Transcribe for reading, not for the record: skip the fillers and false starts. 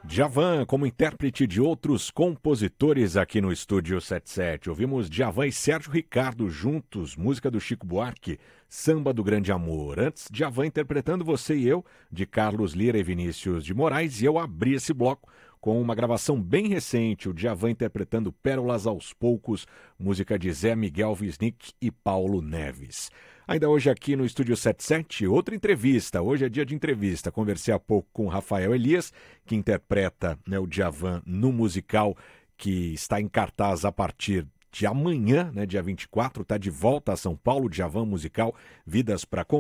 Djavan como intérprete de outros compositores aqui no Estúdio 77. Ouvimos Djavan e Sérgio Ricardo juntos, música do Chico Buarque, Samba do Grande Amor. Antes, Djavan interpretando Você e Eu, de Carlos Lira e Vinícius de Moraes. E eu abri esse bloco com uma gravação bem recente, o Djavan interpretando Pérolas aos Poucos, música de Zé Miguel Wisnik e Paulo Neves. Ainda hoje aqui no Estúdio 77, outra entrevista. Hoje é dia de entrevista. Conversei há pouco com o Rafael Elias, que interpreta, o Djavan no musical que está em cartaz a partir de amanhã, dia 24, está de volta a São Paulo, Djavan musical Vidas para